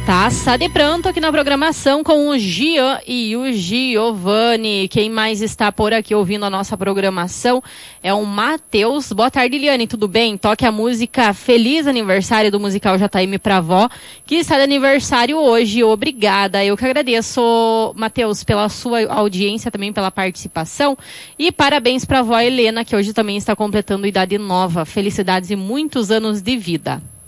Taça de Pranto aqui na programação com o Gian e o Giovanni. Quem mais está por aqui ouvindo a nossa programação é o Matheus. Boa tarde, Eliane, tudo bem? Toque a música Feliz Aniversário do musical JM pra Vó, que está de aniversário hoje. Obrigada. Eu que agradeço, Matheus, pela sua audiência, também pela participação. E parabéns pra vó Helena, que hoje também está completando idade nova. Felicidades e muitos anos de vida.